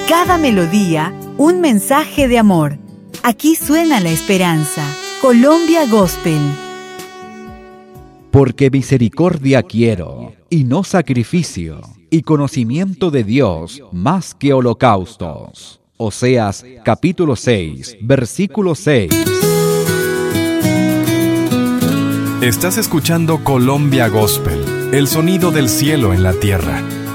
cada melodía, un mensaje de amor. Aquí suena la esperanza. Colombia Gospel. Porque misericordia quiero, y no sacrificio, y conocimiento de Dios más que holocaustos. Oseas, capítulo 6, versículo 6. Estás escuchando Colombia Gospel, el sonido del cielo en la tierra.